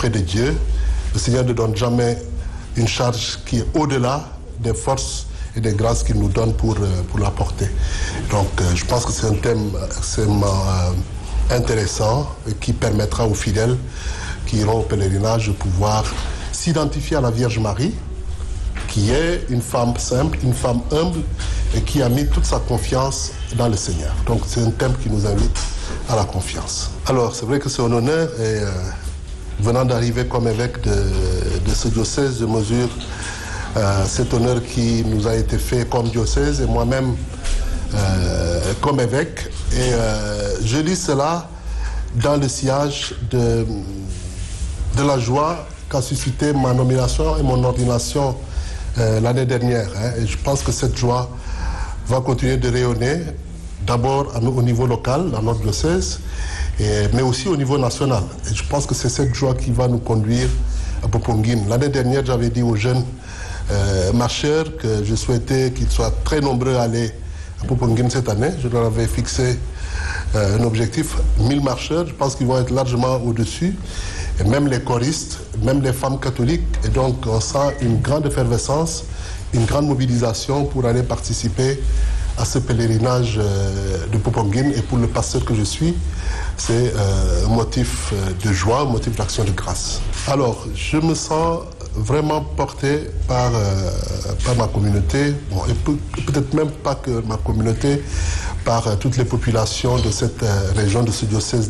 auprès de Dieu. Le Seigneur ne donne jamais une charge qui est au-delà des forces et des grâces qu'il nous donne pour la porter. Donc je pense que c'est un thème extrêmement intéressant et qui permettra aux fidèles qui iront au pèlerinage de pouvoir s'identifier à la Vierge Marie, qui est une femme simple, une femme humble et qui a mis toute sa confiance dans le Seigneur. Donc c'est un thème qui nous invite à la confiance. Alors c'est vrai que c'est un honneur et venant d'arriver comme évêque de ce diocèse, je mesure cet honneur qui nous a été fait comme diocèse et moi-même comme évêque. Et je lis cela dans le sillage de la joie qu'a suscité ma nomination et mon ordination l'année dernière. Et je pense que cette joie va continuer de rayonner, d'abord au niveau local, dans notre diocèse, mais aussi au niveau national. Et je pense que c'est cette joie qui va nous conduire à Popenguine. L'année dernière, j'avais dit aux jeunes marcheurs que je souhaitais qu'ils soient très nombreux à aller à Popenguine cette année. Je leur avais fixé un objectif, 1000 marcheurs. Je pense qu'ils vont être largement au-dessus. Et même les choristes, même les femmes catholiques. Et donc, on sent une grande effervescence, une grande mobilisation pour aller participer à ce pèlerinage de Popenguine. Et pour le pasteur que je suis, c'est un motif de joie, un motif d'action de grâce. Alors, je me sens vraiment porté par ma communauté, bon, et peut-être même pas que ma communauté, par toutes les populations de cette région, de ce diocèse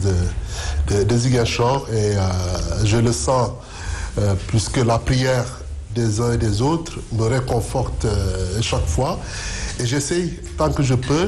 de Ziguinchor. Et je le sens, puisque la prière des uns et des autres me réconforte chaque fois. Et j'essaye, tant que je peux,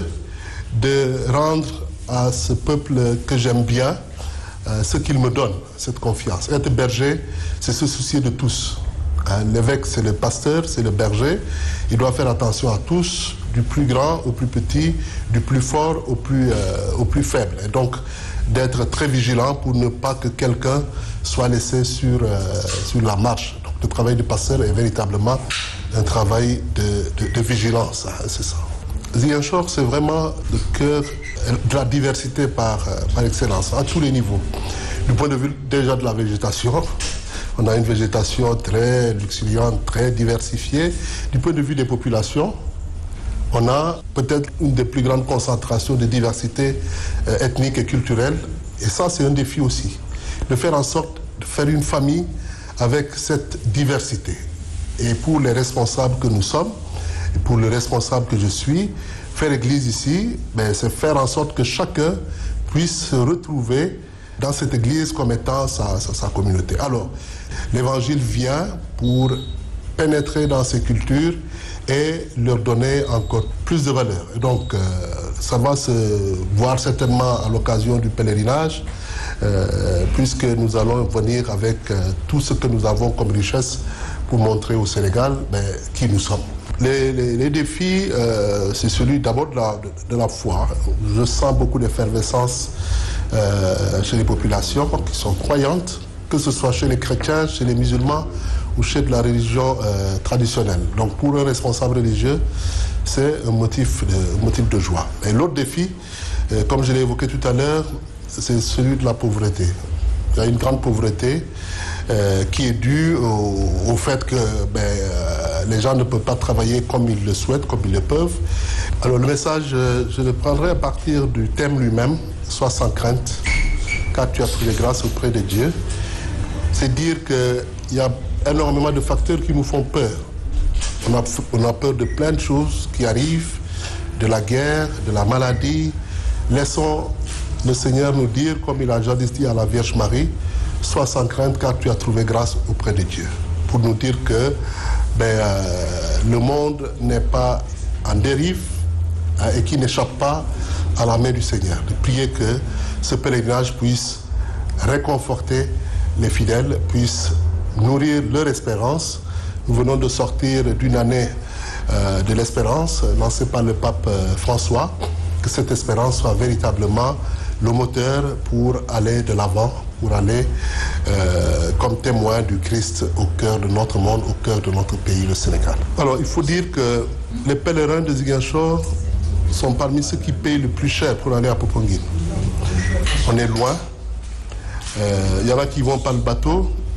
de rendre à ce peuple que j'aime bien ce qu'il me donne, cette confiance. Être berger, c'est se soucier de tous. L'évêque, c'est le pasteur, c'est le berger. Il doit faire attention à tous, du plus grand au plus petit, du plus fort au plus faible. Et donc, d'être très vigilant pour ne pas que quelqu'un soit laissé sur la marche. Donc, le travail du pasteur est véritablement un travail de vigilance, c'est ça. Ziguinchor, c'est vraiment le cœur de la diversité par excellence, à tous les niveaux. Du point de vue déjà de la végétation, on a une végétation très luxuriante, très diversifiée. Du point de vue des populations, on a peut-être une des plus grandes concentrations de diversité ethnique et culturelle. Et ça, c'est un défi aussi, de faire en sorte de faire une famille avec cette diversité. Et pour les responsables que nous sommes, et pour le responsable que je suis, faire église ici, c'est faire en sorte que chacun puisse se retrouver dans cette église comme étant sa communauté. Alors, l'évangile vient pour pénétrer dans ces cultures et leur donner encore plus de valeur. Et donc, ça va se voir certainement à l'occasion du pèlerinage, puisque nous allons venir avec tout ce que nous avons comme richesse pour montrer au Sénégal qui nous sommes. Les défis, c'est celui d'abord de la foi. Je sens beaucoup d'effervescence chez les populations qui sont croyantes, que ce soit chez les chrétiens, chez les musulmans ou chez de la religion traditionnelle. Donc pour un responsable religieux, c'est un motif de joie. Et l'autre défi, comme je l'ai évoqué tout à l'heure, c'est celui de la pauvreté. Il y a une grande pauvreté qui est due au fait que les gens ne peuvent pas travailler comme ils le souhaitent, comme ils le peuvent. Alors le message, je le prendrai à partir du thème lui-même, sois sans crainte, car tu as trouvé grâce auprès de Dieu. C'est dire qu'il y a énormément de facteurs qui nous font peur. On a peur de plein de choses qui arrivent, de la guerre, de la maladie. Laissons le Seigneur nous dire, comme il a jadis dit à la Vierge Marie, sois sans crainte car tu as trouvé grâce auprès de Dieu. Pour nous dire que le monde n'est pas en dérive et qu'il n'échappe pas à la main du Seigneur. De prier que ce pèlerinage puisse réconforter les fidèles, puisse nourrir leur espérance. Nous venons de sortir d'une année de l'espérance lancée par le pape François. Que cette espérance soit véritablement le moteur pour aller de l'avant, pour aller comme témoin du Christ au cœur de notre monde, au cœur de notre pays, le Sénégal. Alors, il faut dire que les pèlerins de Ziguinchor sont parmi ceux qui payent le plus cher pour aller à Popenguine. On est loin. Il y en a qui vont par le bateau,